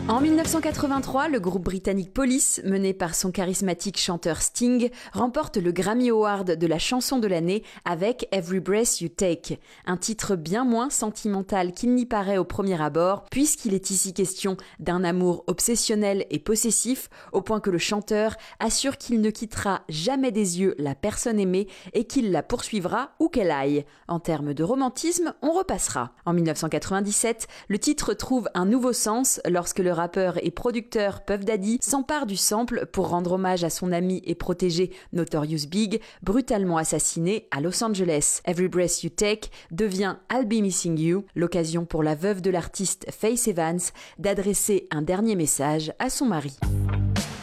En 1983, le groupe britannique Police, mené par son charismatique chanteur Sting, remporte le Grammy Award de la chanson de l'année avec Every Breath You Take, un titre bien moins sentimental qu'il n'y paraît au premier abord, puisqu'il est ici question d'un amour obsessionnel et possessif, au point que le chanteur assure qu'il ne quittera jamais des yeux la personne aimée et qu'il la poursuivra où qu'elle aille. En termes de romantisme, on repassera. En 1997, le titre trouve un nouveau sens lorsque le rappeur et producteur Puff Daddy s'empare du sample pour rendre hommage à son ami et protégé Notorious Big, brutalement assassiné à Los Angeles. Every Breath You Take devient I'll Be Missing You, l'occasion pour la veuve de l'artiste Faith Evans d'adresser un dernier message à son mari.